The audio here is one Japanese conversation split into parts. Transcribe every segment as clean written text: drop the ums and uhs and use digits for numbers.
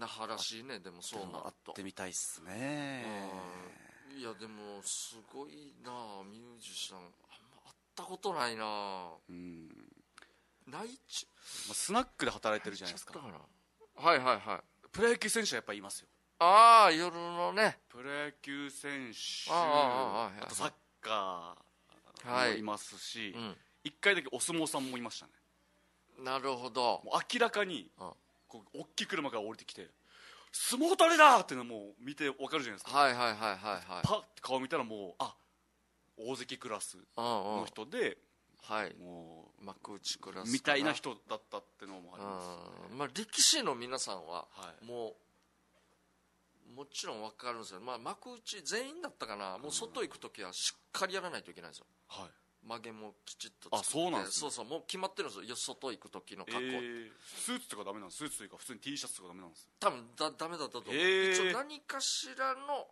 那覇らしいね。でもそうなると会ってみたいっすね。 いやでもすごいな、ミュージシャンあんま会ったことないな。ないちスナックで働いてるじゃないですか。 はいはいはい。 プロ野球選手はやっぱりいますよ。 ああ、夜のね。 プロ野球選手、 あとサッカーもいますし、一回だけお相撲さんもいましたね。 なるほど。 もう明らかにこう大きい車から降りてきて相撲取りだっていうのもう見て分かるじゃないですか。 はいはいはいはいはい。 パッて顔見たらもう大関クラスの人で、 はい、 もう幕内クラスみたいな人だったっていうのもありますね。 まあ、力士の皆さんはもうもちろん分かるんですよ。まあ、幕内全員だったかな。もう外行く時はしっかりやらないといけないんですよ。はい、曲げもきちっとつけて。 そうなんですね。 そうそう、もう決まってるんですよ。外行く時の格好、 スーツとかダメなんです。スーツというか普通に T シャツとかダメなんです。 多分ダメだったと思う。一応何かしらの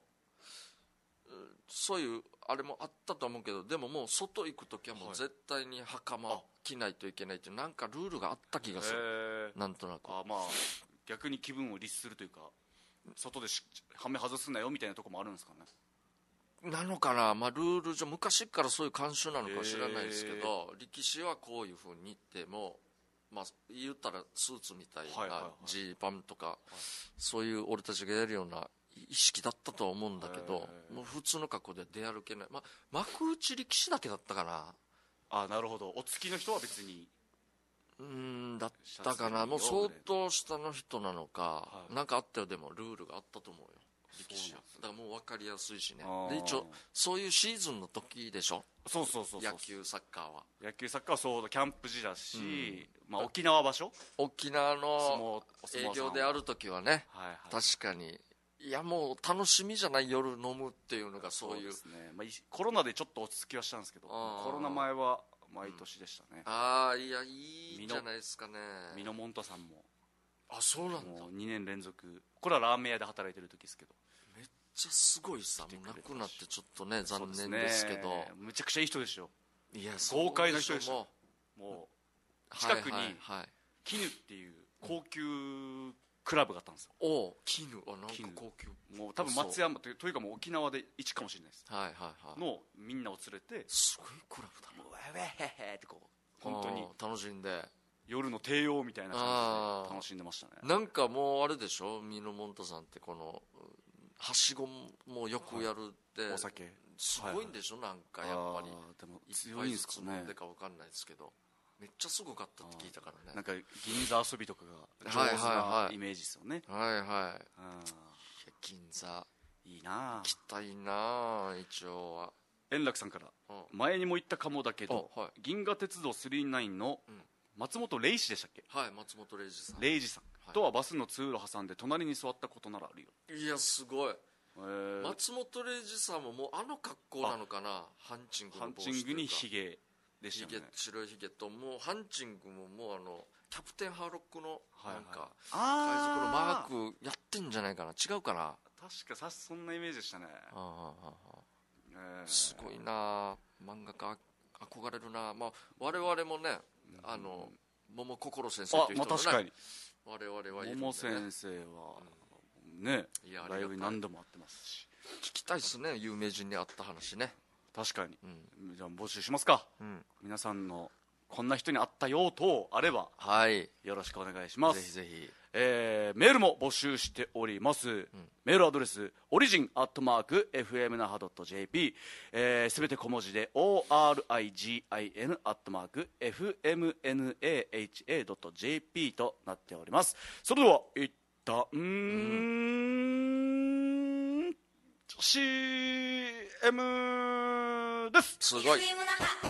そういうあれもあったと思うけど、でももう外行く時はもう絶対に袴着ないといけないっていうなんかルールがあった気がする。なんとなくまあ逆に気分を律するというか、外ではめ外すなよみたいなところもあるんですかね。 なのかな。まあ、ルール上昔からそういう慣習なのか知らないですけど、力士はこういうふうに言っても、まあ、言ったらスーツみたいなジーパンとか、そういう俺たちがやるような意識だったとは思うんだけど、もう普通の格好で出歩けない。まあ、幕内力士だけだったかな。 なるほど。お付きの人は別にだったかな。もう相当下の人なのか、なんかあったよ。でもルールがあったと思うよ、力士は。だからもう分かりやすいしね。で一応そういうシーズンの時でしょ。 そう野球サッカーは。 野球サッカーはそうだ、キャンプ時だし、まあ、沖縄場所、 沖縄の営業である時はね、確かに。いやもう楽しみじゃない、夜飲むっていうのが。そういうですね。まあ、コロナでちょっと落ち着きはしたんですけど、コロナ前は毎年でしたね。 いやいいじゃないですかね。 ミノモンタさんもそうなんだ。 もう2年連続。これはラーメン屋で働いてる時ですけど、 めっちゃすごいさ。もう亡くなってちょっとね残念ですけど、 むちゃくちゃいい人でしょ。 いや豪快な人でしょ。もう近くに絹っていう高級クラブがあったんですよ。 絹なんか高級。 もう多分松山というかもう沖縄で一かもしれないです。のみんなを連れて、 すごいクラブだ。 もうウェーってこう本当に楽しんで、 夜の帝王みたいな感じで楽しんでましたね。 なんかもうあれでしょ、ミノモンタさんってこのはしごもよくやるって、 お酒すごいんでしょ。なんかやっぱりでも強いんですかね。 飲んでか分かんないですけど、めっちゃすごかったって聞いたからね。 なんか銀座遊びとかが上手なイメージですよね。 銀座いいな。 行きたいな一応は。 円楽さんから、前にも言ったかもだけど、銀河鉄道999の松本零士でしたっけ。 松本零士さん。 零士さんとはバスの通路挟んで隣に座ったことならあるよ。 いやすごい。松本零士さんももう格好なのかな。ハンチングにヒゲでしたね。 白いヒゲと、もうハンチングももうキャプテンハーロックのなんか海賊のマークやってんじゃないかな。違うかな。 確かそんなイメージでしたね。 すごいな。漫画家憧れるな。まあ我々もね、桃心先生っていう人もね、 確かに我々はいるんでね。 桃先生はね、ライブに何度も会ってますし、 聞きたいですね、有名人に会った話ね。 確かに。じゃあ募集しますか。皆さんのこんな人に会ったよ等あればよろしくお願いします。 ぜひぜひ。 メールも募集しております。メールアドレスorigin@fmnaha.jp、すべて小文字で origin@fmnaha.jp となっております。それでは一旦CM です。 すごい。